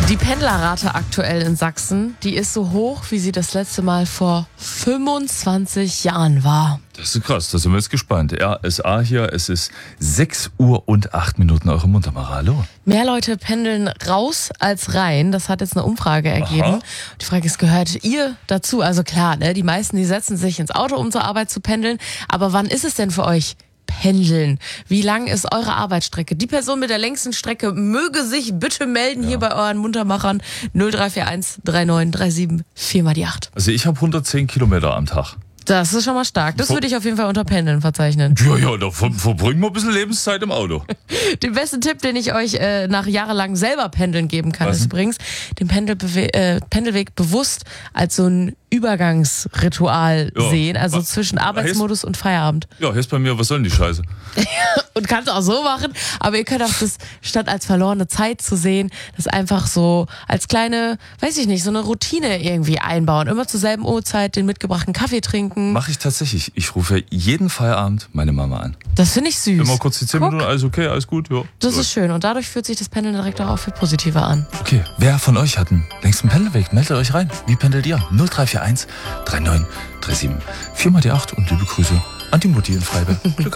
Die Pendlerrate aktuell in Sachsen, die ist so hoch, wie sie das letzte Mal vor 25 Jahren war. Das ist krass, da sind wir jetzt gespannt. RSA hier, es ist 6 Uhr und 8 Minuten, eure Mundamara. Hallo. Mehr Leute pendeln raus als rein. Das hat jetzt eine Umfrage ergeben. Aha. Die Frage ist, gehört ihr dazu? Also klar, ne, die meisten, die setzen sich ins Auto, um zur Arbeit zu pendeln. Aber wann ist es denn für euch pendeln? Wie lang ist eure Arbeitsstrecke? Die Person mit der längsten Strecke möge sich bitte melden hier bei euren Muntermachern. 0341 3937 4 mal die 8. Also ich habe 110 Kilometer am Tag. Das ist schon mal stark. Das würde ich auf jeden Fall unter Pendeln verzeichnen. Ja, da verbringen wir ein bisschen Lebenszeit im Auto. Den besten Tipp, den ich euch nach jahrelang selber pendeln geben kann, ist übrigens, den Pendelweg bewusst als so ein Übergangsritual sehen, also zwischen Arbeitsmodus und Feierabend. Ja, hier ist bei mir, was soll denn die Scheiße? Und kannst auch so machen, aber ihr könnt auch das, statt als verlorene Zeit zu sehen, das einfach so als kleine, weiß ich nicht, so eine Routine irgendwie einbauen. Immer zur selben Uhrzeit den mitgebrachten Kaffee trinken. Mache ich tatsächlich. Ich rufe jeden Feierabend meine Mama an. Das finde ich süß. Immer kurz die 10 Minuten, alles okay, alles gut, ja. Das ist schön und dadurch fühlt sich das Pendeln direkt auch viel positiver an. Okay, wer von euch hat einen längsten Pendelweg? Meldet euch rein. Wie pendelt ihr? 0341 3937 4 mal die 8 und liebe Grüße an die Mutti in Freiberg. Glück auf.